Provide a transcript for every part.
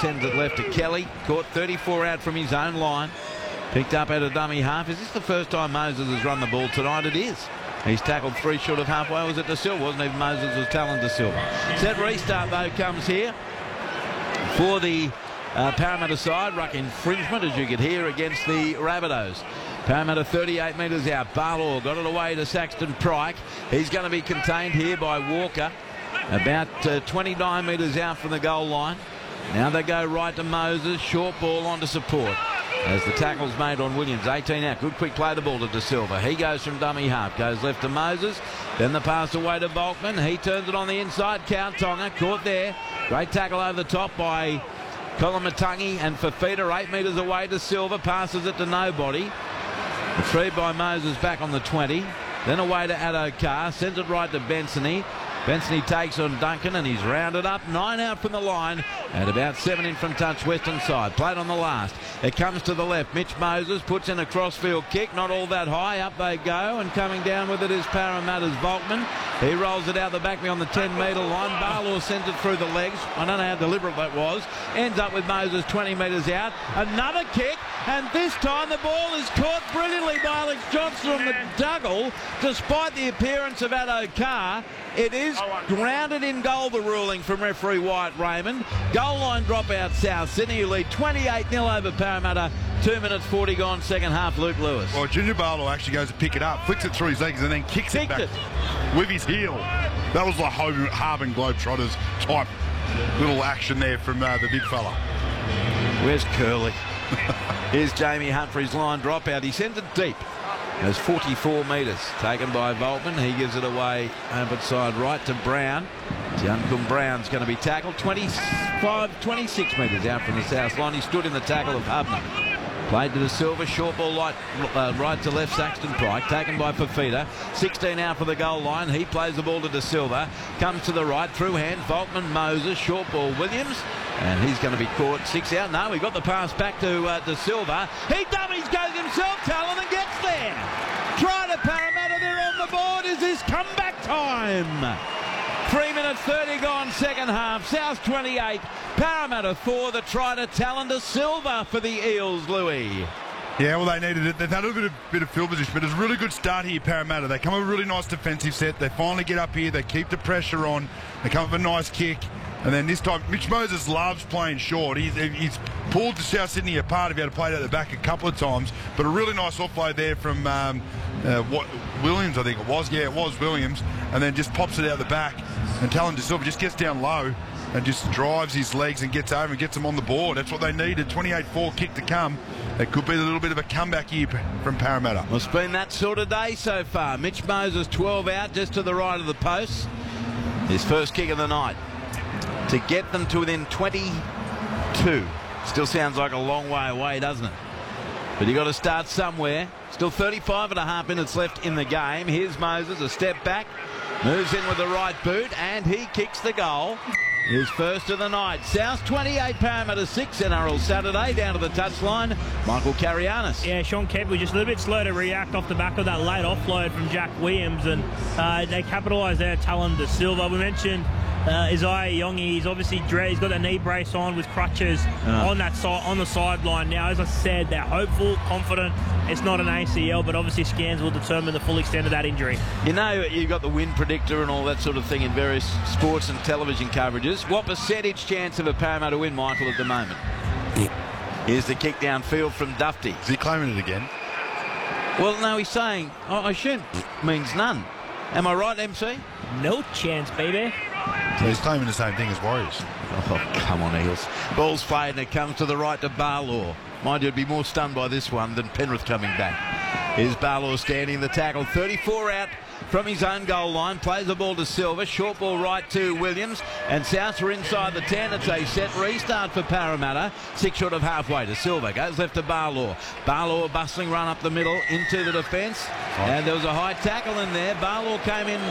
sends it left to Kelly. Caught 34 out from his own line. Picked up at a dummy half. Is this the first time Moses has run the ball tonight? It is. He's tackled 3 short of halfway. Was it De Silva? Wasn't even Moses, was Talon De Silva. Set restart, though, comes here for the Parramatta side. Ruck infringement, as you could hear, against the Rabbitohs. Parramatta 38 metres out. Barlaw got it away to Saxton Pryke. He's going to be contained here by Walker. About 29 metres out from the goal line. Now they go right to Moses. Short ball onto support. As the tackle's made on Williams. 18 out. Good quick play the ball to De Silva. He goes from dummy half. Goes left to Moses. Then the pass away to Volkman. He turns it on the inside. Count Tonga. Caught there. Great tackle over the top by Colin Matangi. And Fafita 8 metres away to Silva. Passes it to nobody. Retrieved by Moses back on the 20. Then away to Addo-Carr. Sends it right to Bensony. Bensony takes on Duncan and he's rounded up. 9 out from the line and about 7 in from touch western side. Played on the last. It comes to the left. Mitch Moses puts in a crossfield kick. Not all that high. Up they go and coming down with it is Parramatta's Volkman. He rolls it out the back beyond the 10-metre line. Barlaw sends it through the legs. I don't know how deliberate that was. Ends up with Moses 20 metres out. Another kick, and this time the ball is caught brilliantly by Alex Johnson on the Dougal. Despite the appearance of Addo-Carr, it is grounded in goal, the ruling from referee Wyatt Raymond. Goal line dropout South Sydney, who lead 28-0 over Parramatta. 2 minutes 40 gone, second half. Luke Lewis. Well, Junior Barlow actually goes to pick it up, flicks it through his legs and then kicks it back with his heel. That was like Harvin Globetrotters type little action there from the big fella. Where's Curly? Here's Jamie Humphrey's line dropout. He sends it deep. There's 44 metres taken by Volkman. He gives it away over side right to Brown. Jancum Brown's going to be tackled 26 metres out from the south line. He stood in the tackle of Hubner. Played to De Silva, short ball right to left, Saxton Pryke, taken by Fafita. 16 out for the goal line. He plays the ball to De Silva, comes to the right, through hands, Volkman, Moses, short ball, Williams, and he's going to be caught. 6 out. No, he got the pass back to De Silva. He dummies, goes himself, Talon, and gets there. Try to Parramatta, they're on the board. Is this comeback time? 3 minutes 30 gone, second half. South 28, Parramatta 4. The try to Talon De Silva for the Eels, Louis. Yeah, well, they needed it. They've had a bit of field position, but it's a really good start here, Parramatta. They come with a really nice defensive set. They finally get up here. They keep the pressure on. They come with a nice kick. And then this time, Mitch Moses loves playing short. He's pulled South Sydney apart if he had played at the back a couple of times. But a really nice offload there from Williams, I think it was. Yeah, it was Williams. And then just pops it out the back. And Talon De Silva just gets down low and just drives his legs and gets over and gets them on the board. That's what they needed. 28-4 kick to come. It could be a little bit of a comeback here from Parramatta. Well, it's been that sort of day so far. Mitch Moses 12 out just to the right of the post. His first kick of the night to get them to within 22. Still sounds like a long way away, doesn't it? But you got to start somewhere. Still 35.5 minutes left in the game. Here's Moses, a step back, moves in with the right boot, and he kicks the goal. His first of the night. South 28, Parramatta 6, NRL Saturday. Down to the touchline, Michael Carianis. Yeah, Sean Kemp was just a little bit slow to react off the back of that late offload from Jack Williams, and they capitalised there. Talon De Silva. We mentioned Isaiah Yongi. He's obviously he's got a knee brace on with crutches on the sideline. Now, as I said, they're hopeful, confident. It's not an ACL, but obviously scans will determine the full extent of that injury. You know, you've got the win predictor and all that sort of thing in various sports and television coverages. What percentage chance of a Parramatta win, Michael, at the moment? Here's the kick downfield from Dufty. Is he claiming it again? Well, no, he's saying, I assume means none. Am I right, MC? No chance, baby. So he's claiming the same thing as Warriors. Oh, come on, Eels. Ball's played and it comes to the right to Barlaw. Mind you, I'd be more stunned by this one than Penrith coming back. Here's Barlaw standing the tackle. 34 out from his own goal line. Plays the ball to Silva. Short ball right to Williams. And Souths are inside the 10. It's a set restart for Parramatta. 6 short of halfway to Silva. Goes left to Barlaw. Barlaw a bustling run up the middle into the defence. And there was a high tackle in there. Barlaw came in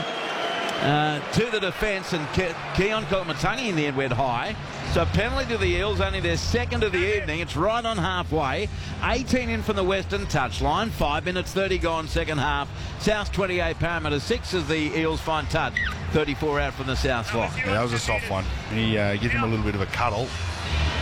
to the defence, and Keon Koloamatangi in the end went high. So penalty to the Eels, only their second of the evening. It's right on halfway. 18 in from the western touchline. 5 minutes 30 gone, second half. South 28, Parramatta 6 as the Eels find touch. 34 out from the south line. Yeah, that was a soft one. And he gives him a little bit of a cuddle.